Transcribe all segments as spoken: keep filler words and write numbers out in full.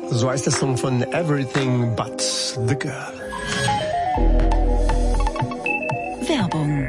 So heißt der Song von Everything But the Girl. Werbung.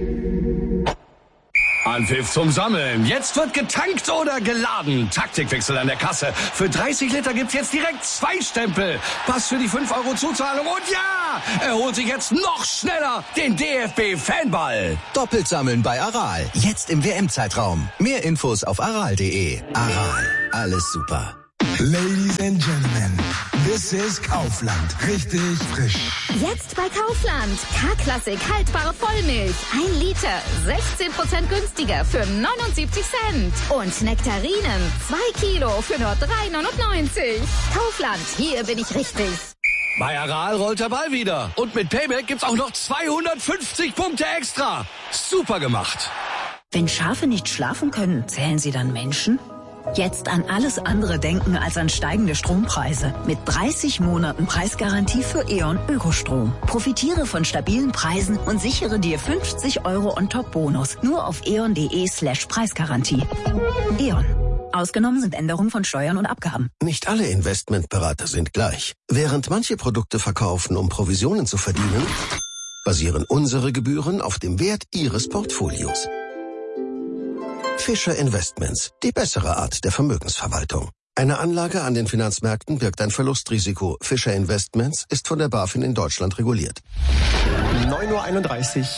Anpfiff zum Sammeln. Jetzt wird getankt oder geladen. Taktikwechsel an der Kasse. Für dreißig Liter gibt's jetzt direkt zwei Stempel. Pass für die fünf Euro Zuzahlung. Und ja, er holt sich jetzt noch schneller den D F B-Fanball. Doppelt sammeln bei Aral. Jetzt im W M-Zeitraum. Mehr Infos auf aral punkt de. Aral. Alles super. Ladies and Gentlemen, this is Kaufland. Richtig frisch. Jetzt bei Kaufland. K-Klassik haltbare Vollmilch. Ein Liter. sechzehn Prozent günstiger für neunundsiebzig Cent. Und Nektarinen. Zwei Kilo für nur drei neunundneunzig. Kaufland. Hier bin ich richtig. Bei Aral rollt der Ball wieder. Und mit Payback gibt's auch noch zweihundertfünfzig Punkte extra. Super gemacht. Wenn Schafe nicht schlafen können, zählen sie dann Menschen? Jetzt an alles andere denken als an steigende Strompreise. Mit dreißig Monaten Preisgarantie für E.ON Ökostrom. Profitiere von stabilen Preisen und sichere dir fünfzig Euro on top Bonus. Nur auf eon punkt de slash Preisgarantie. E.ON. Ausgenommen sind Änderungen von Steuern und Abgaben. Nicht alle Investmentberater sind gleich. Während manche Produkte verkaufen, um Provisionen zu verdienen, basieren unsere Gebühren auf dem Wert Ihres Portfolios. Fischer Investments, die bessere Art der Vermögensverwaltung. Eine Anlage an den Finanzmärkten birgt ein Verlustrisiko. Fischer Investments ist von der BaFin in Deutschland reguliert. neun Uhr einunddreißig.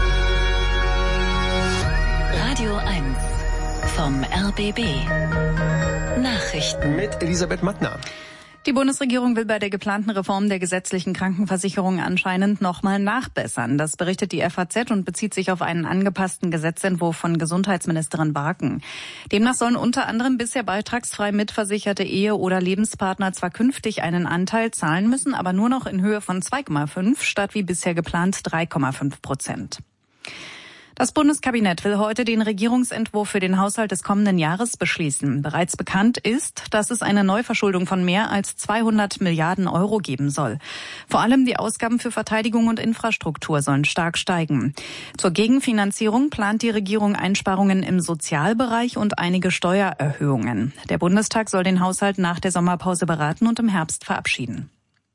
Radio eins vom R B B. Nachrichten Mit Elisabeth Mattner. Die Bundesregierung will bei der geplanten Reform der gesetzlichen Krankenversicherung anscheinend nochmal nachbessern. Das berichtet die F A Z und bezieht sich auf einen angepassten Gesetzentwurf von Gesundheitsministerin Barken. Demnach sollen unter anderem bisher beitragsfrei mitversicherte Ehe- oder Lebenspartner zwar künftig einen Anteil zahlen müssen, aber nur noch in Höhe von zwei Komma fünf statt wie bisher geplant drei Komma fünf Prozent. Das Bundeskabinett will heute den Regierungsentwurf für den Haushalt des kommenden Jahres beschließen. Bereits bekannt ist, dass es eine Neuverschuldung von mehr als zweihundert Milliarden Euro geben soll. Vor allem die Ausgaben für Verteidigung und Infrastruktur sollen stark steigen. Zur Gegenfinanzierung plant die Regierung Einsparungen im Sozialbereich und einige Steuererhöhungen. Der Bundestag soll den Haushalt nach der Sommerpause beraten und im Herbst verabschieden.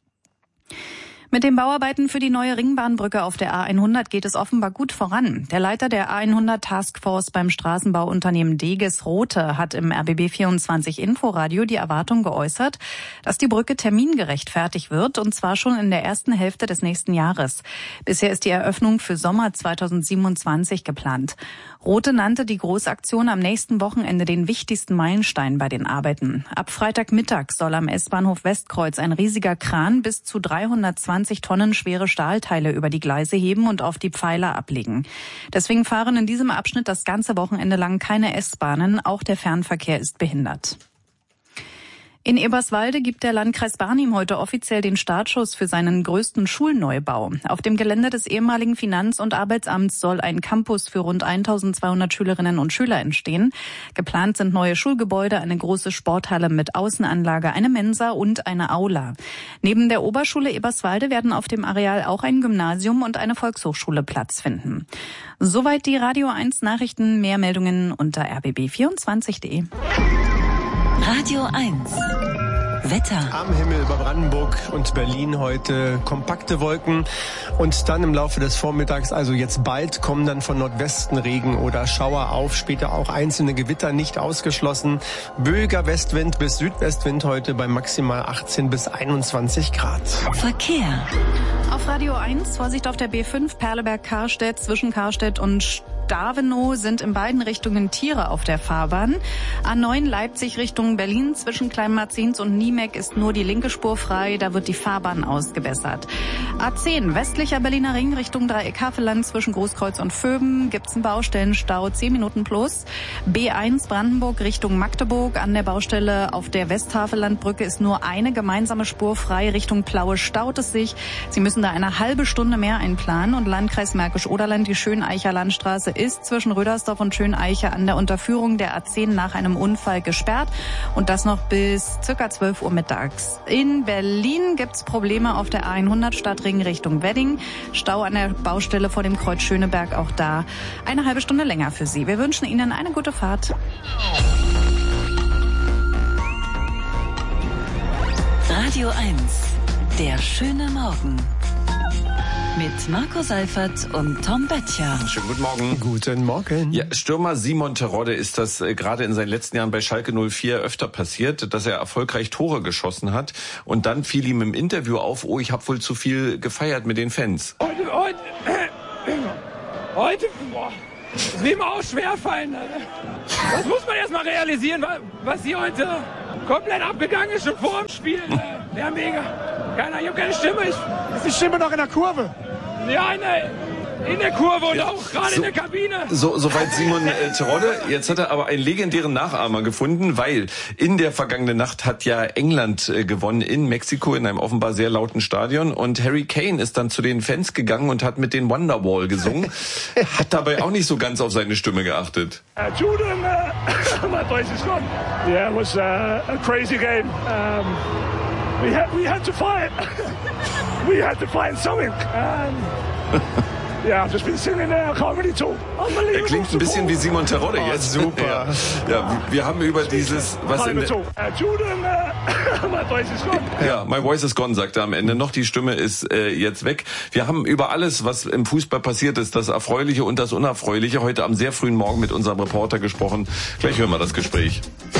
Mit den Bauarbeiten für die neue Ringbahnbrücke auf der A hundert geht es offenbar gut voran. Der Leiter der A hundert Taskforce beim Straßenbauunternehmen Deges Rothe hat im R B B vierundzwanzig Inforadio die Erwartung geäußert, dass die Brücke termingerecht fertig wird, und zwar schon in der ersten Hälfte des nächsten Jahres. Bisher ist die Eröffnung für Sommer zweitausendsiebenundzwanzig geplant. Rothe nannte die Großaktion am nächsten Wochenende den wichtigsten Meilenstein bei den Arbeiten. Ab Freitagmittag soll am S-Bahnhof Westkreuz ein riesiger Kran bis zu dreihundertzwanzig Tonnen schwere Stahlteile über die Gleise heben und auf die Pfeiler ablegen. Deswegen fahren in diesem Abschnitt das ganze Wochenende lang keine S-Bahnen. Auch der Fernverkehr ist behindert. In Eberswalde gibt der Landkreis Barnim heute offiziell den Startschuss für seinen größten Schulneubau. Auf dem Gelände des ehemaligen Finanz- und Arbeitsamts soll ein Campus für rund eintausendzweihundert Schülerinnen und Schüler entstehen. Geplant sind neue Schulgebäude, eine große Sporthalle mit Außenanlage, eine Mensa und eine Aula. Neben der Oberschule Eberswalde werden auf dem Areal auch ein Gymnasium und eine Volkshochschule Platz finden. Soweit die Radio eins Nachrichten. Mehr Meldungen unter r b b vierundzwanzig punkt de. Radio eins. Wetter. Am Himmel über Brandenburg und Berlin heute kompakte Wolken und dann im Laufe des Vormittags, also jetzt bald, kommen dann von Nordwesten Regen oder Schauer auf, später auch einzelne Gewitter nicht ausgeschlossen. Böiger Westwind bis Südwestwind heute bei maximal achtzehn bis einundzwanzig Grad. Verkehr. Auf Radio eins, Vorsicht auf der B fünf, Perleberg-Karstedt, zwischen Karstedt und Davenow sind in beiden Richtungen Tiere auf der Fahrbahn. A neun Leipzig Richtung Berlin zwischen Kleinmarzins und Niemek ist nur die linke Spur frei, da wird die Fahrbahn ausgebessert. A zehn westlicher Berliner Ring Richtung Dreieck-Havelland zwischen Großkreuz und Vöben gibt's einen Baustellenstau, zehn Minuten plus. B eins Brandenburg Richtung Magdeburg, an der Baustelle auf der Westhavellandbrücke ist nur eine gemeinsame Spur frei, Richtung Plaue staut es sich. Sie müssen da eine halbe Stunde mehr einplanen. Und Landkreis Märkisch-Oderland, die Schöneicher Landstraße ist zwischen Rödersdorf und Schöneiche an der Unterführung der A zehn nach einem Unfall gesperrt und das noch bis circa zwölf Uhr mittags. In Berlin gibt's Probleme auf der A hundert Stadtring Richtung Wedding. Stau an der Baustelle vor dem Kreuz Schöneberg, auch da eine halbe Stunde länger für Sie. Wir wünschen Ihnen eine gute Fahrt. Radio eins. Der schöne Morgen. Mit Marco Seifert und Tom Böttcher. Schönen guten Morgen. Guten Morgen. Ja, Stürmer Simon Terodde ist das äh, gerade in seinen letzten Jahren bei Schalke null vier öfter passiert, dass er erfolgreich Tore geschossen hat. Und dann fiel ihm im Interview auf, oh, ich habe wohl zu viel gefeiert mit den Fans. Heute, heute, äh, heute, boah, das will mir auch schwerfallen. Das muss man erst mal realisieren, was hier heute komplett abgegangen ist, schon vor dem Spiel. Äh, ja, mega. Keiner, ich habe keine Stimme. Ich, ist die Stimme noch in der Kurve? Ja, in der, in der Kurve und ja, auch gerade so, in der Kabine. So, soweit Simon äh, Terodde. Jetzt hat er aber einen legendären Nachahmer gefunden, weil in der vergangenen Nacht hat ja England äh, gewonnen in Mexiko in einem offenbar sehr lauten Stadion und Harry Kane ist dann zu den Fans gegangen und hat mit den Wonderwall gesungen, hat dabei auch nicht so ganz auf seine Stimme geachtet. Uh, Jordan, uh, my voice is gone. Yeah, it was uh, a crazy game. Um, we had we had to fight. We had to find something. Um, Yeah, I've just been sitting there, I can't really talk. Er klingt ein bisschen wie Simon Terodde oh, jetzt. Super. Ja, ja, wir haben über dieses, was in der, ja, my voice is gone, sagt er am Ende noch. Die Stimme ist äh, jetzt weg. Wir haben über alles, was im Fußball passiert ist, das Erfreuliche und das Unerfreuliche, heute am sehr frühen Morgen mit unserem Reporter gesprochen. Gleich hören wir das Gespräch.